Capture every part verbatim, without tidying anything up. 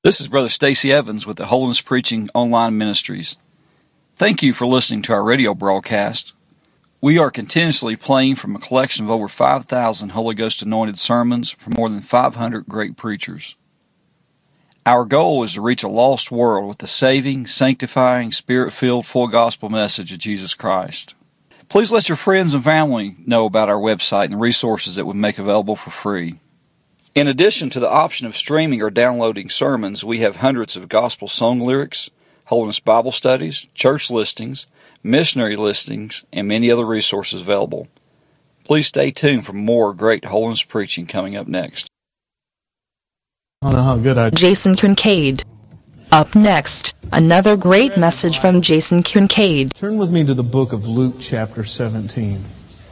This is Brother Stacy Evans with the Holiness Preaching Online Ministries. Thank you for listening to our radio broadcast. We are continuously playing from a collection of over five thousand Holy Ghost anointed sermons from more than five hundred great preachers. Our goal is to reach a lost world with the saving, sanctifying, Spirit-filled, full gospel message of Jesus Christ. Please let your friends and family know about our website and the resources that we make available for free. In addition to the option of streaming or downloading sermons, we have hundreds of gospel song lyrics, Holiness Bible studies, church listings, missionary listings, and many other resources available. Please stay tuned for more great holiness preaching coming up next. I don't know how good I... Jason Kincaid. Up next, another great message from Jason Kincaid. Turn with me to the book of Luke chapter seventeen.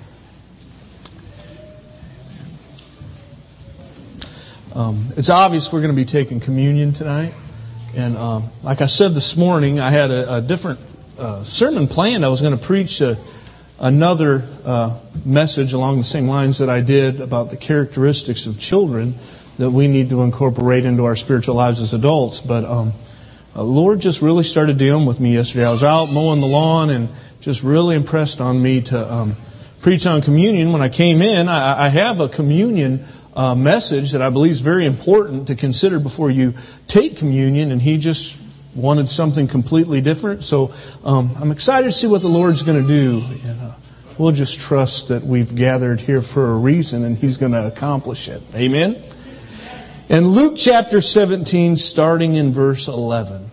Um, it's obvious we're going to be taking communion tonight. And um, like I said this morning, I had a, a different uh, sermon planned. I was going to preach a, another uh, message along the same lines that I did about the characteristics of children that we need to incorporate into our spiritual lives as adults. But um, the Lord just really started dealing with me yesterday. I was out mowing the lawn and just really impressed on me to um, preach on communion. When I came in, I, I have a communion Uh, message that I believe is very important to consider before you take communion, and he just wanted something completely different. So um, I'm excited to see what the Lord's going to do. And, uh, we'll just trust that we've gathered here for a reason, and He's going to accomplish it. Amen? In Luke chapter seventeen, starting in verse eleven.